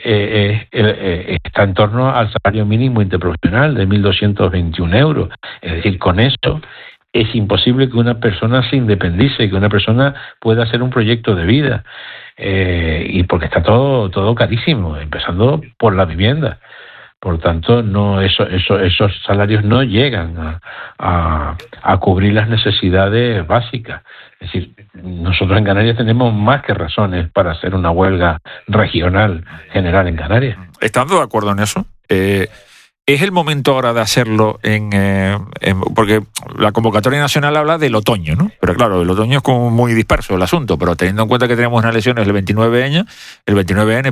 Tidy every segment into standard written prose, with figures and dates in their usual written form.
está en torno al salario mínimo interprofesional de 1.221 euros. Es decir, con eso es imposible que una persona se independice, que una persona pueda hacer un proyecto de vida. Y porque está todo carísimo, empezando por la vivienda. Por tanto, esos salarios no llegan a cubrir las necesidades básicas. Es decir, nosotros en Canarias tenemos más que razones para hacer una huelga regional general en Canarias. ¿Estando de acuerdo en eso? ¿Es el momento ahora de hacerlo porque la convocatoria nacional habla del otoño, ¿no? Pero claro, el otoño es como muy disperso el asunto, pero teniendo en cuenta que tenemos unas elecciones el 29N,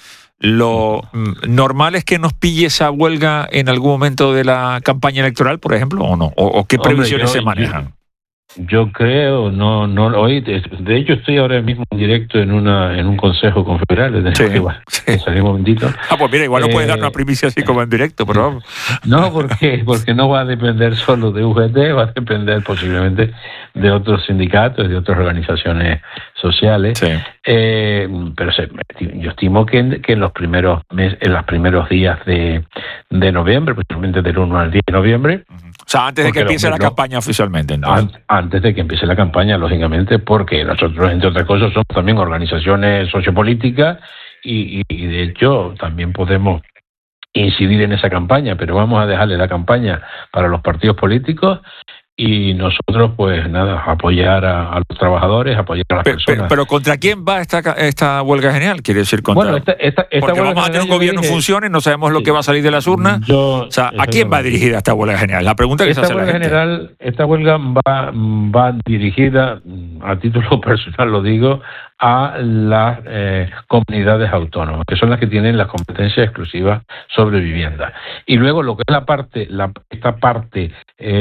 lo normal es que nos pille esa huelga en algún momento de la campaña electoral, por ejemplo, ¿o no? ¿O qué previsiones se manejan? Yo creo, no, hoy, de hecho estoy ahora mismo en directo en un consejo confederal, sí, igual, sí. Salí un momentito. Pues mira, igual no puedes dar una primicia así como en directo, pero vamos. No, porque no va a depender solo de UGT, va a depender posiblemente de otros sindicatos, de otras organizaciones sociales. Sí. Pero yo estimo que en los primeros días de noviembre, posiblemente del 1 al 10 de noviembre. O sea, antes de que empiece la campaña oficialmente, entonces. Antes de que empiece la campaña, lógicamente, porque nosotros, entre otras cosas, somos también organizaciones sociopolíticas y de hecho también podemos incidir en esa campaña, pero vamos a dejarle la campaña para los partidos políticos y nosotros, pues nada, apoyar a los trabajadores, apoyar a las personas. Pero ¿contra quién va esta huelga general? Quiere decir contra... Bueno, porque vamos a tener un gobierno en funciones, no sabemos lo que va a salir de las urnas. ¿A quién va dirigida esta huelga general? La pregunta que se hace la gente. Esta huelga va dirigida, a título personal lo digo, a las comunidades autónomas, que son las que tienen las competencias exclusivas sobre vivienda. Y luego lo que es esta parte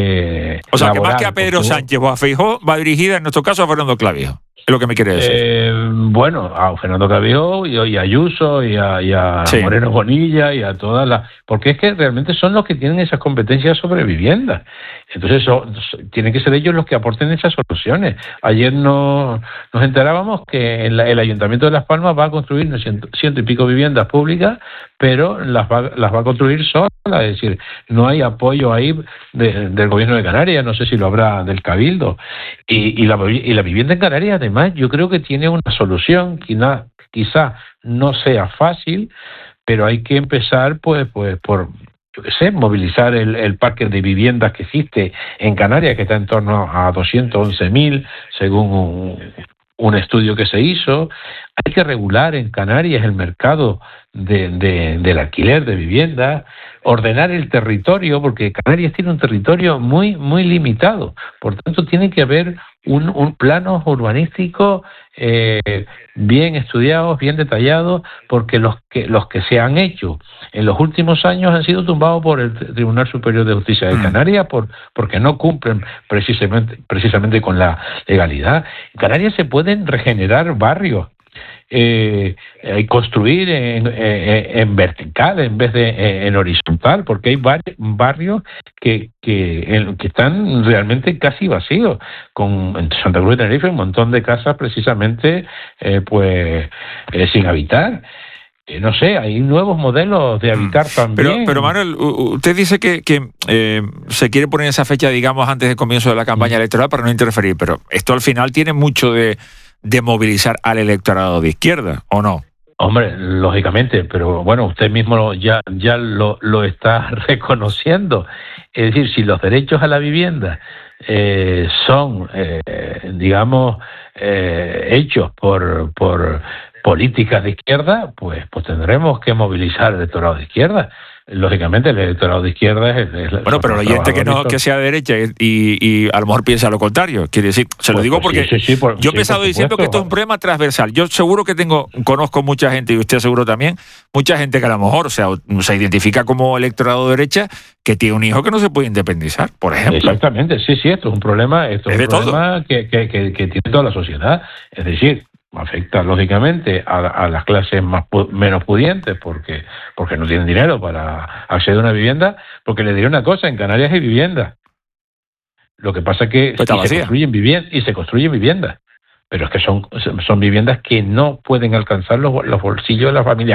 o sea, que más que a Pedro Sánchez o a Feijóo, va dirigida en nuestro caso a Fernando Clavijo. Es lo que me quiere decir. Bueno, a Fernando Clavijo y a Ayuso y a sí. Moreno Bonilla y a todas las... Porque es que realmente son los que tienen esas competencias sobre vivienda. Entonces tienen que ser ellos los que aporten esas soluciones. Ayer nos enterábamos que el Ayuntamiento de Las Palmas va a construir ciento y pico viviendas públicas, pero las va a construir sola. Es decir, no hay apoyo ahí del Gobierno de Canarias, no sé si lo habrá del Cabildo. Y la vivienda en Canarias, además, yo creo que tiene una solución, quizá no sea fácil, pero hay que empezar pues por yo qué sé, movilizar el parque de viviendas que existe en Canarias, que está en torno a 211.000, según un estudio que se hizo. Hay que regular en Canarias el mercado del alquiler de viviendas, ordenar el territorio, porque Canarias tiene un territorio muy, muy limitado. Por tanto, tiene que haber un plano urbanístico bien estudiados, bien detallados, porque los que se han hecho en los últimos años han sido tumbados por el Tribunal Superior de Justicia de Canarias porque no cumplen precisamente con la legalidad. En Canarias se pueden regenerar barrios y construir en vertical en vez de en horizontal, porque hay barrios que están realmente casi vacíos, en Santa Cruz de Tenerife un montón de casas precisamente sin habitar. No sé, hay nuevos modelos de habitar también. Pero Manuel, usted dice que se quiere poner esa fecha, digamos, antes del comienzo de la campaña electoral para no interferir, pero esto al final tiene mucho de movilizar al electorado de izquierda, ¿o no? Hombre, lógicamente, pero bueno, usted mismo ya lo está reconociendo. Es decir, si los derechos a la vivienda son, digamos, hechos por políticas de izquierda, pues tendremos que movilizar el electorado de izquierda. Lógicamente el electorado de izquierda es bueno, pero el oyente que sea de derecha y a lo mejor piensa lo contrario. Quiere decir, se lo digo porque yo he empezado diciendo que esto es un problema transversal. Yo seguro que conozco mucha gente, y usted seguro también, mucha gente que a lo mejor se identifica como electorado de derecha, que tiene un hijo que no se puede independizar, por ejemplo. Exactamente, sí, esto es un problema, que tiene toda la sociedad. Es decir, afecta lógicamente a las clases menos pudientes porque no tienen dinero para acceder a una vivienda, porque le diré una cosa, en Canarias hay vivienda. Lo que pasa es que se construyen viviendas, pero es que son viviendas que no pueden alcanzar los bolsillos de las familias